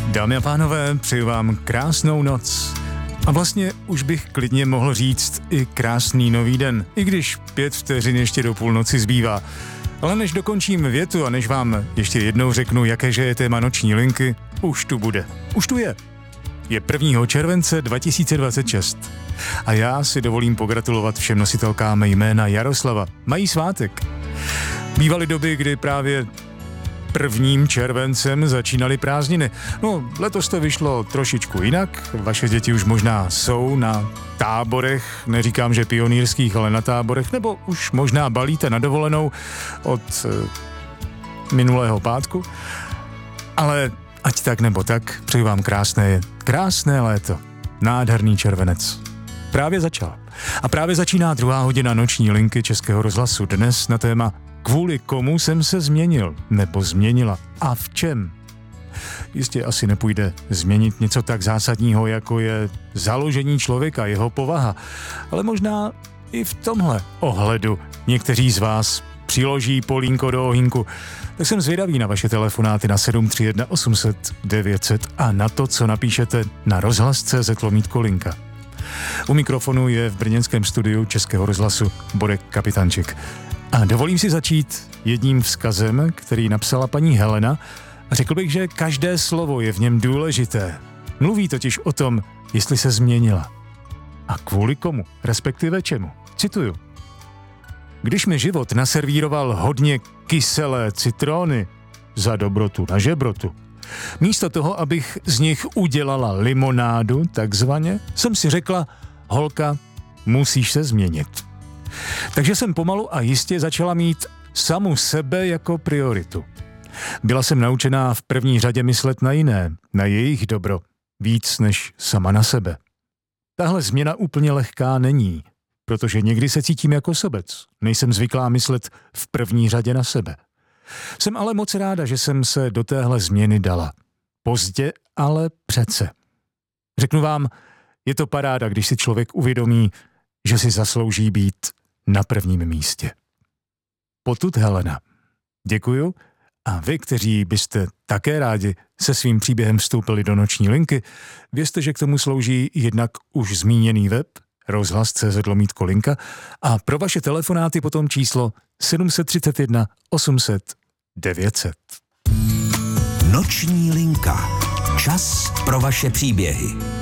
Dámy a pánové, přeju vám krásnou noc. A vlastně už bych klidně mohl říct i krásný nový den, i když 5 vteřin ještě do půlnoci zbývá. Ale než dokončím větu a než vám ještě jednou řeknu, jakéže je téma noční linky, už tu bude. Už tu je. Je 1. července 2026. A já si dovolím pogratulovat všem nositelkám jména Jaroslava. Mají svátek. Bývaly doby, kdy právě 1. červencem začínaly prázdniny. No, letos to vyšlo trošičku jinak. Vaše děti už možná jsou na táborech, neříkám, že pionýrských, ale na táborech, nebo už možná balíte na dovolenou od minulého pátku. Ale ať tak nebo tak, přeju vám krásné léto. Nádherný červenec. Právě začal. A právě začíná 2. hodina noční linky Českého rozhlasu. Dnes na téma Kvůli komu jsem se změnil nebo změnila a v čem? Jistě asi nepůjde změnit něco tak zásadního, jako je založení člověka, jeho povaha, ale možná i v tomhle ohledu někteří z vás přiloží polínko do ohýnku. Tak jsem zvědavý na vaše telefonáty na 731 800 900 a na to, co napíšete na rozhlas.cz/linka. U mikrofonu je v brněnském studiu Českého rozhlasu Borek Kapitanček. A dovolím si začít jedním vzkazem, který napsala paní Helena, a řekl bych, že každé slovo je v něm důležité. Mluví totiž o tom, jestli se změnila. A kvůli komu, respektive čemu. Cituju. Když mi život naservíroval hodně kyselé citróny za dobrotu na žebrotu, místo toho, abych z nich udělala limonádu, takzvaně, jsem si řekla, holka, musíš se změnit. Takže jsem pomalu a jistě začala mít samu sebe jako prioritu. Byla jsem naučená v první řadě myslet na jiné, na jejich dobro, víc než sama na sebe. Tahle změna úplně lehká není, protože někdy se cítím jako sobec. Nejsem zvyklá myslet v první řadě na sebe. Jsem ale moc ráda, že jsem se do téhle změny dala. Pozdě, ale přece. Řeknu vám, je to paráda, když si člověk uvědomí, že si zaslouží být na prvním místě. Potud Helena. Děkuju a vy, kteří byste také rádi se svým příběhem vstoupili do noční linky, vězte, že k tomu slouží jednak už zmíněný web rozhlas.cz/linka a pro vaše telefonáty potom číslo 731 800 900. Noční linka. Čas pro vaše příběhy.